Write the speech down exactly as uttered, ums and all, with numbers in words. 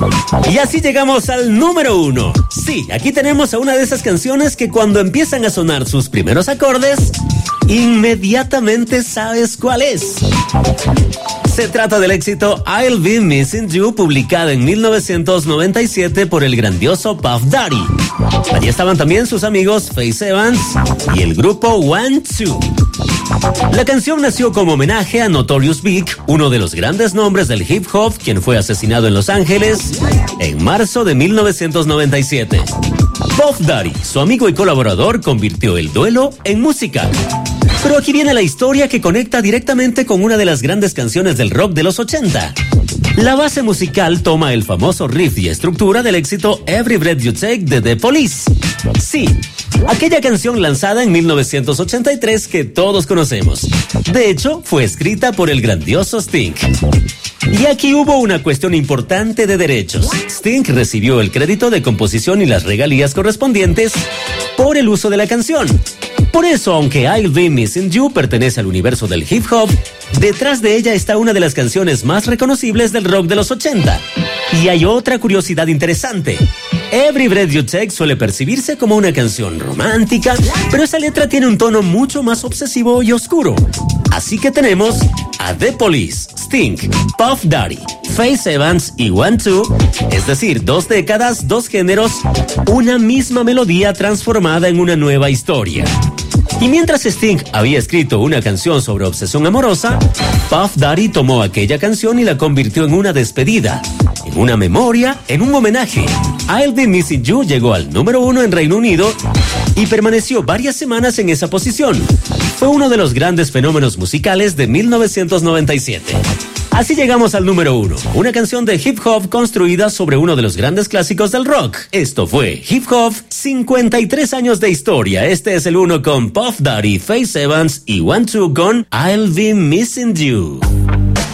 Y así llegamos al número uno. Sí, aquí tenemos a una de esas canciones que cuando empiezan a sonar sus primeros acordes, inmediatamente sabes cuál es. Se trata del éxito I'll Be Missing You, publicada en mil novecientos noventa y siete por el grandioso Puff Daddy. Allí estaban también sus amigos Faith Evans y el grupo One Two. La canción nació como homenaje a Notorious Big, uno de los grandes nombres del hip hop, quien fue asesinado en Los Ángeles en marzo de mil novecientos noventa y siete. Puff Daddy, su amigo y colaborador, convirtió el duelo en música. Pero aquí viene la historia que conecta directamente con una de las grandes canciones del rock de los ochenta. La base musical toma el famoso riff y estructura del éxito Every Breath You Take de The Police. Sí, aquella canción lanzada en mil novecientos ochenta y tres que todos conocemos. De hecho, fue escrita por el grandioso Sting. Y aquí hubo una cuestión importante de derechos. Sting recibió el crédito de composición y las regalías correspondientes por el uso de la canción. Por eso, aunque I'll Be Missing You pertenece al universo del hip hop, detrás de ella está una de las canciones más reconocibles del rock de los ochenta. Y hay otra curiosidad interesante. Every Breath You Take suele percibirse como una canción romántica, pero esa letra tiene un tono mucho más obsesivo y oscuro. Así que tenemos a The Police, Sting, Puff Daddy, Faith Evans y One Two, es decir, dos décadas, dos géneros, una misma melodía transformada en una nueva historia. Y mientras Sting había escrito una canción sobre obsesión amorosa, Puff Daddy tomó aquella canción y la convirtió en una despedida, en una memoria, en un homenaje. I'll Be Missing You llegó al número uno en Reino Unido y permaneció varias semanas en esa posición. Fue uno de los grandes fenómenos musicales de mil novecientos noventa y siete. Así llegamos al número uno, una canción de hip hop construida sobre uno de los grandes clásicos del rock. Esto fue Hip Hop, cincuenta y tres años de historia. Este es el uno con Puff Daddy, Faith Evans y One Two con I'll Be Missing You.